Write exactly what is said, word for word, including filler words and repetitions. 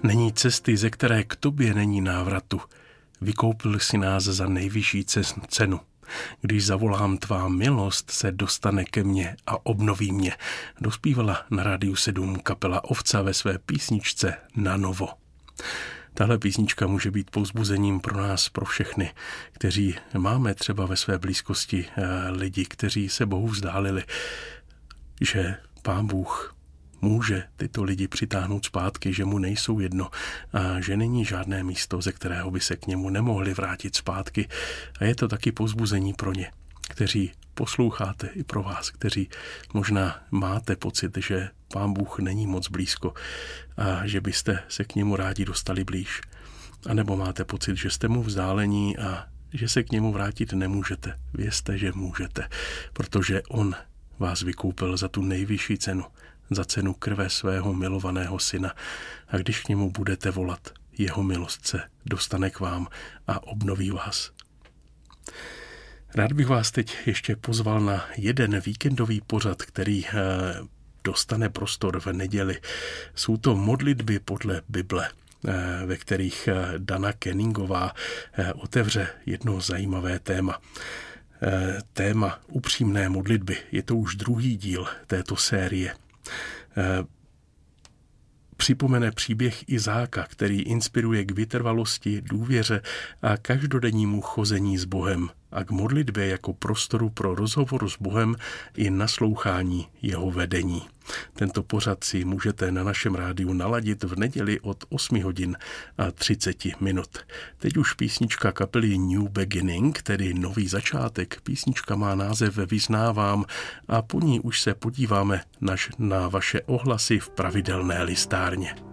Není cesty, ze které k tobě není návratu. Vykoupil si nás za nejvyšší cenu. Když zavolám, tvá milost se dostane ke mně a obnoví mě. Dospívala na Rádiu sedm kapela Ovca ve své písničce Na novo. Tahle písnička může být povzbuzením pro nás, pro všechny, kteří máme třeba ve své blízkosti lidi, kteří se Bohu vzdálili, že Pán Bůh může tyto lidi přitáhnout zpátky, že mu nejsou jedno a že není žádné místo, ze kterého by se k němu nemohli vrátit zpátky. A je to taky povzbuzení pro ně, kteří posloucháte, i pro vás, kteří možná máte pocit, že Pán Bůh není moc blízko a že byste se k němu rádi dostali blíž. A nebo máte pocit, že jste mu vzdálení a že se k němu vrátit nemůžete. Vězte, že můžete, protože on vás vykoupil za tu nejvyšší cenu, za cenu krve svého milovaného syna. A když k němu budete volat, jeho milost se dostane k vám a obnoví vás. Rád bych vás teď ještě pozval na jeden víkendový pořad, který dostane prostor v neděli. Jsou to modlitby podle Bible, ve kterých Dana Kenningová otevře jedno zajímavé téma. Téma upřímné modlitby. Je to už druhý díl této série. Připomene příběh Izáka, který inspiruje k vytrvalosti, důvěře a každodennímu chození s Bohem a k modlitbě jako prostoru pro rozhovor s Bohem i naslouchání jeho vedení. Tento pořad si můžete na našem rádiu naladit v neděli od osm hodin a třicet minut. Teď už písnička kapely New Beginning, tedy nový začátek. Písnička má název Vyznávám a po ní už se podíváme naš, na vaše ohlasy v pravidelné listárně.